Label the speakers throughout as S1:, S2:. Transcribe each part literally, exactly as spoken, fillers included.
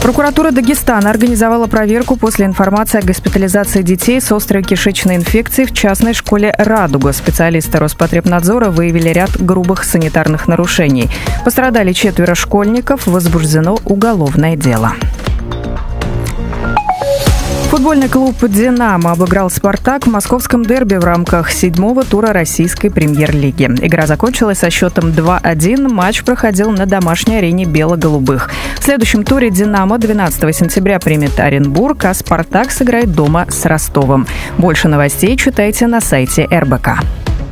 S1: Прокуратура Дагестана организовала проверку после информации о госпитализации детей с острой кишечной инфекцией в частной школе «Радуга». Специалисты Роспотребнадзора выявили ряд грубых санитарных нарушений. Пострадали четверо школьников, возбуждено уголовное дело. Футбольный клуб «Динамо» обыграл «Спартак» в московском дерби в рамках седьмого тура российской премьер-лиги. Игра закончилась со счетом два один. Матч проходил на домашней арене бело-голубых. В следующем туре «Динамо» двенадцатого сентября примет Оренбург, а «Спартак» сыграет дома с Ростовом. Больше новостей читайте на сайте эр бэ ка.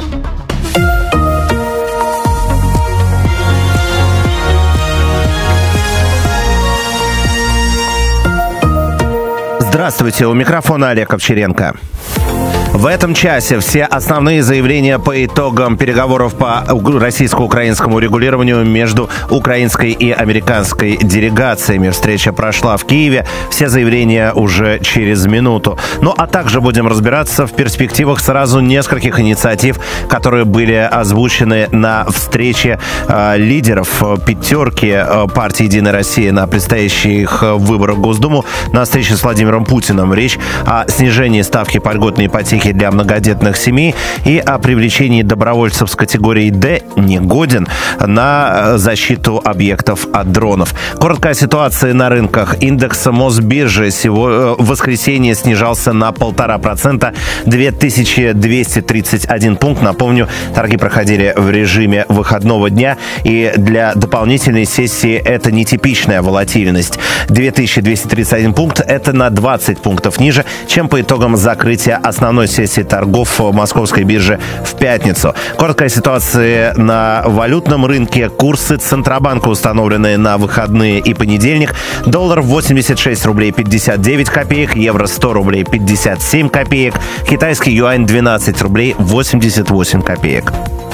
S2: Здравствуйте, у микрофона Олег Овчаренко. В этом часе все основные заявления по итогам переговоров по российско-украинскому регулированию между украинской и американской делегациями. Встреча прошла в Киеве. Все заявления уже через минуту. Ну, а также будем разбираться в перспективах сразу нескольких инициатив, которые были озвучены на встрече э, лидеров пятерки э, партии «Единая Россия» на предстоящих выборах в Госдуму. На встрече с Владимиром Путиным речь о снижении ставки по льготной ипотеки для многодетных семей и о привлечении добровольцев с категории «Д» негоден на защиту объектов от дронов. Коротко о ситуации на рынках. Индекс Мосбиржи в воскресенье снижался на полтора процента, две тысячи двести тридцать один пункт. Напомню, торги проходили в режиме выходного дня, и для дополнительной сессии это нетипичная волатильность. две тысячи двести тридцать один пункт – это на двадцать пунктов ниже, чем по итогам закрытия основной сессии торгов московской биржи в пятницу. Короткая ситуация на валютном рынке. Курсы Центробанка, установленные на выходные и понедельник. Доллар восемьдесят шесть рублей пятьдесят девять копеек, евро сто рублей пятьдесят семь копеек, китайский юань двенадцать рублей восемьдесят восемь копеек.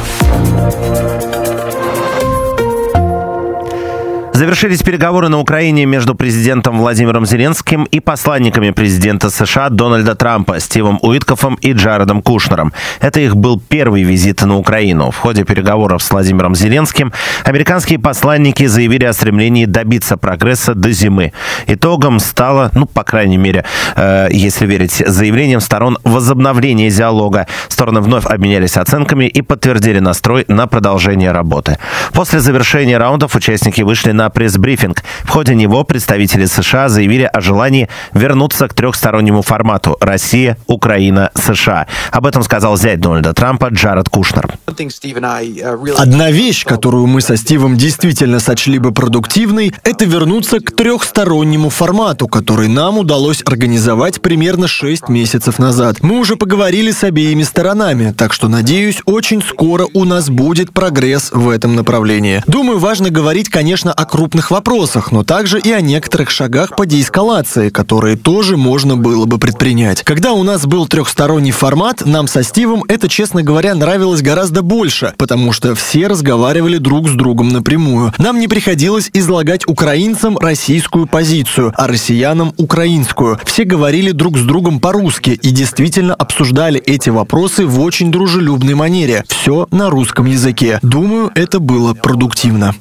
S2: Завершились переговоры на Украине между президентом Владимиром Зеленским и посланниками президента США Дональда Трампа Стивом Уиткофом и Джаредом Кушнером. Это их был первый визит на Украину. В ходе переговоров с Владимиром Зеленским американские посланники заявили о стремлении добиться прогресса до зимы. Итогом стало, ну, по крайней мере, э, если верить заявлениям сторон, возобновление диалога. Стороны вновь обменялись оценками и подтвердили настрой на продолжение работы. После завершения раундов участники вышли на пресс-брифинг. В ходе него представители США заявили о желании вернуться к трехстороннему формату Россия, Украина, США. Об этом сказал зять Дональда Трампа Джаред Кушнер.
S3: Одна вещь, которую мы со Стивом действительно сочли бы продуктивной, это вернуться к трехстороннему формату, который нам удалось организовать примерно шесть месяцев назад. Мы уже поговорили с обеими сторонами, так что, надеюсь, очень скоро у нас будет прогресс в этом направлении. Думаю, важно говорить, конечно, о крупных вопросах, но также и о некоторых шагах по деэскалации, которые тоже можно было бы предпринять. Когда у нас был трехсторонний формат, нам со Стивом это, честно говоря, нравилось гораздо больше, потому что все разговаривали друг с другом напрямую. Нам не приходилось излагать украинцам российскую позицию, а россиянам украинскую. Все говорили друг с другом по-русски и действительно обсуждали эти вопросы в очень дружелюбной манере. Все на русском языке. Думаю, это было продуктивно.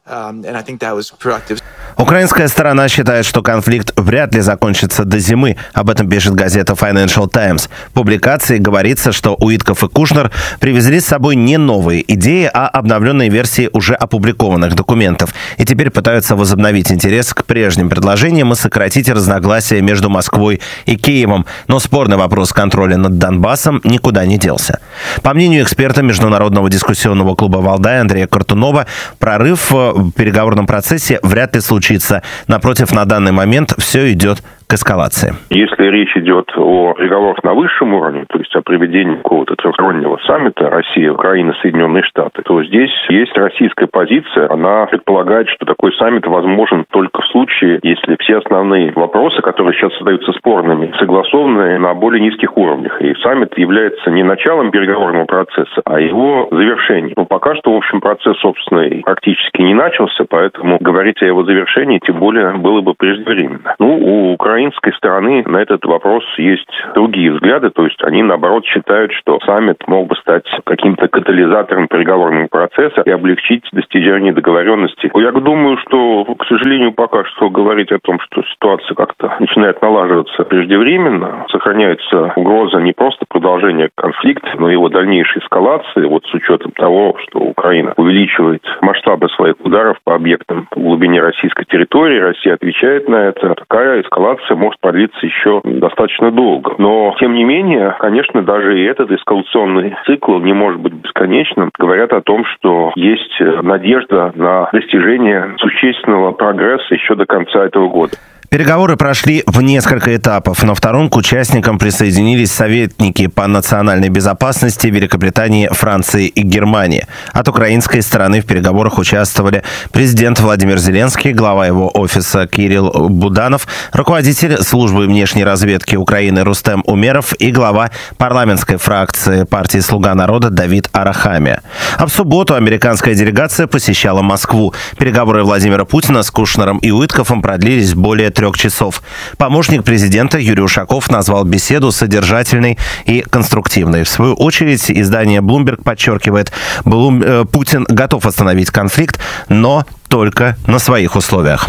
S2: Украинская сторона считает, что конфликт вряд ли закончится до зимы. Об этом пишет газета Financial Times. В публикации говорится, что Уиткоф и Кушнер привезли с собой не новые идеи, а обновленные версии уже опубликованных документов. И теперь пытаются возобновить интерес к прежним предложениям и сократить разногласия между Москвой и Киевом. Но спорный вопрос контроля над Донбассом никуда не делся. По мнению эксперта Международного дискуссионного клуба «Валдай» Андрея Картунова, прорыв в переговорном процессе вряд ли случится. Напротив, на данный момент все идет к эскалации.
S4: Если речь идет о переговорах на высшем уровне, то есть о проведении какого-то трехстороннего саммита Россия, Украина, Соединенные Штаты, то здесь есть российская позиция. Она предполагает, что такой саммит возможен только в случае, если все основные вопросы, которые сейчас остаются спорными, согласованы на более низких уровнях. И саммит является не началом переговорного процесса, а его завершением. Но пока что, в общем, процесс, собственно, практически не начался, поэтому говорить о его завершении, тем более, было бы преждевременно. Ну, у Украины украинской стороны на этот вопрос есть другие взгляды, то есть они, наоборот, считают, что саммит мог бы стать каким-то катализатором переговорного процесса и облегчить достижение договоренности. Я думаю, что, к сожалению, пока что что говорить о том, что ситуация как-то начинает налаживаться преждевременно, сохраняется угроза не просто продолжения конфликта, но и его дальнейшей эскалации, вот с учетом того, что Украина увеличивает масштабы своих ударов по объектам в глубине российской территории, Россия отвечает на это. Такая эскалация может продлиться еще достаточно долго. Но, тем не менее, конечно, даже и этот эскалационный цикл не может быть бесконечным. Говорят о том, что есть надежда на достижение существенного прогресса еще до конца этого года.
S2: Переговоры прошли в несколько этапов. На втором к участникам присоединились советники по национальной безопасности Великобритании, Франции и Германии. От украинской стороны в переговорах участвовали президент Владимир Зеленский, глава его офиса Кирилл Буданов, руководитель службы внешней разведки Украины Рустем Умеров и глава парламентской фракции партии «Слуга народа» Давид Арахамия. А в субботу американская делегация посещала Москву. Переговоры Владимира Путина с Кушнером и Уиткофом продлились более трех часов. Помощник президента Юрий Ушаков назвал беседу содержательной и конструктивной. В свою очередь, издание Bloomberg подчеркивает, Блум... Путин готов остановить конфликт, но только на своих условиях.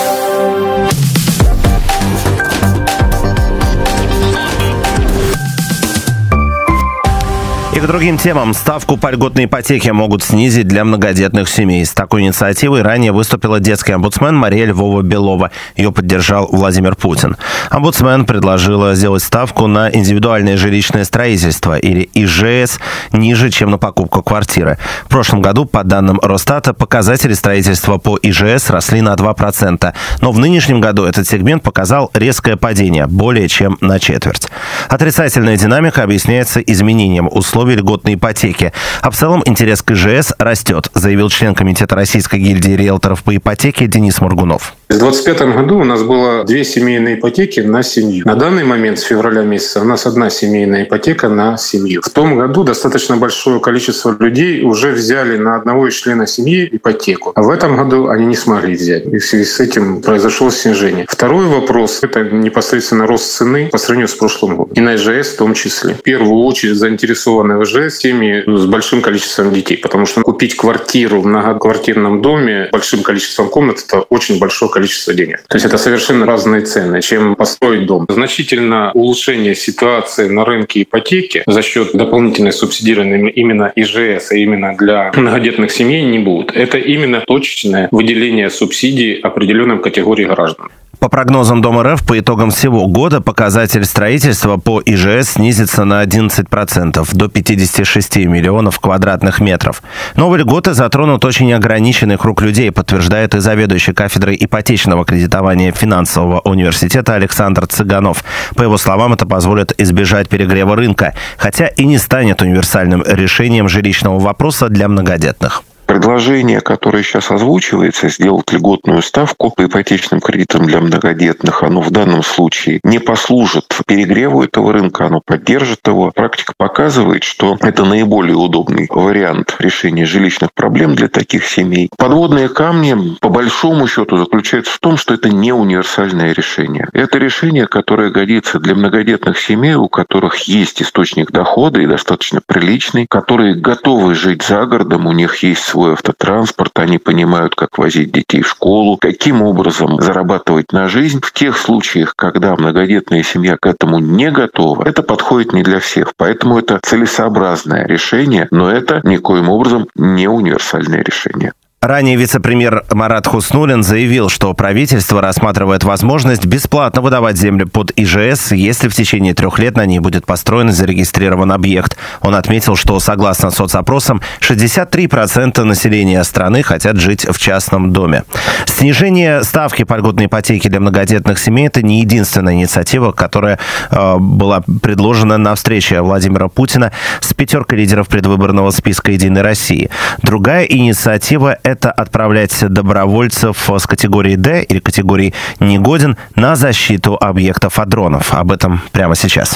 S2: И к другим темам. Ставку по льготной ипотеке могут снизить для многодетных семей. С такой инициативой ранее выступила детский омбудсмен Мария Львова-Белова. Ее поддержал Владимир Путин. Омбудсмен предложила сделать ставку на индивидуальное жилищное строительство, или И Ж С, ниже, чем на покупку квартиры. В прошлом году, по данным Росстата, показатели строительства по И Ж С росли на два процента. Но в нынешнем году этот сегмент показал резкое падение, более чем на четверть. Отрицательная динамика объясняется изменением условий льготной ипотеки. А в целом интерес к И Ж С растет, заявил член комитета Российской гильдии риэлторов по ипотеке Денис Моргунов.
S5: В две тысячи двадцать пятом году у нас было две семейные ипотеки на семью. На данный момент, с февраля месяца, у нас одна семейная ипотека на семью. В том году достаточно большое количество людей уже взяли на одного из членов семьи ипотеку. А в этом году они не смогли взять. И в связи с этим произошло снижение. Второй вопрос – это непосредственно рост цены по сравнению с прошлым годом. И на И Ж С в том числе. В первую очередь заинтересованы в И Ж С семьи с большим количеством детей. Потому что купить квартиру в многоквартирном доме с большим количеством комнат – это очень большое количество денег. То есть это совершенно разные цены, чем построить дом. Значительно улучшение ситуации на рынке ипотеки за счет дополнительной субсидирования именно И Ж С, а именно для многодетных семей, не будет. Это именно точечное выделение субсидий определенным категориям граждан.
S2: По прогнозам Дом Р Ф, по итогам всего года показатель строительства по И Ж С снизится на одиннадцать процентов, до пятьдесят шесть миллионов квадратных метров. Новые льготы затронут очень ограниченный круг людей, подтверждает и заведующий кафедрой ипотечного кредитования финансового университета Александр Цыганов. По его словам, это позволит избежать перегрева рынка, хотя и не станет универсальным решением жилищного вопроса для многодетных.
S6: Предложение, которое сейчас озвучивается, сделать льготную ставку по ипотечным кредитам для многодетных, оно в данном случае не послужит перегреву этого рынка, оно поддержит его. Практика показывает, что это наиболее удобный вариант решения жилищных проблем для таких семей. Подводные камни, по большому счету, заключаются в том, что это не универсальное решение. Это решение, которое годится для многодетных семей, у которых есть источник дохода и достаточно приличный, которые готовы жить за городом, у них есть свой автотранспорт, они понимают, как возить детей в школу, каким образом зарабатывать на жизнь. В тех случаях, когда многодетная семья к этому не готова, это подходит не для всех. Поэтому это целесообразное решение, но это никоим образом не универсальное решение.
S2: Ранее вице-премьер Марат Хуснуллин заявил, что правительство рассматривает возможность бесплатно выдавать землю под И Ж С, если в течение трех лет на ней будет построен и зарегистрирован объект. Он отметил, что, согласно соцопросам, шестьдесят три процента населения страны хотят жить в частном доме. Снижение ставки по льготной ипотеке для многодетных семей – это не единственная инициатива, которая э, была предложена на встрече Владимира Путина с пятеркой лидеров предвыборного списка «Единой России». Другая инициатива – это отправлять добровольцев с категории Д или категории «негоден» на защиту объектов от дронов. Об этом прямо сейчас.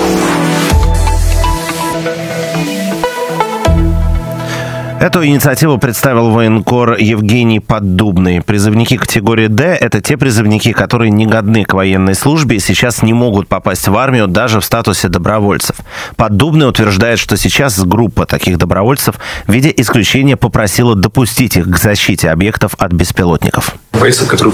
S2: Эту инициативу представил военкор Евгений Поддубный. Призывники категории Д – это те призывники, которые не годны к военной службе и сейчас не могут попасть в армию даже в статусе добровольцев. Поддубный утверждает, что сейчас группа таких добровольцев в виде исключения попросила допустить их к защите объектов от беспилотников.
S7: Боец, который